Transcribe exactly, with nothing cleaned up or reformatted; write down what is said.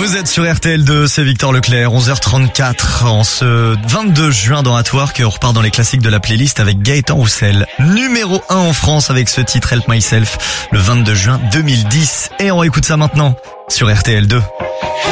Vous êtes sur R T L deux, c'est Victor Leclerc, onze heures trente-quatre, en ce vingt-deux juin dans Atwork, on repart dans les classiques de la playlist avec Gaëtan Roussel, numéro un en France avec ce titre Help Myself, le vingt-deux juin deux mille dix. Et on écoute ça maintenant sur R T L deux.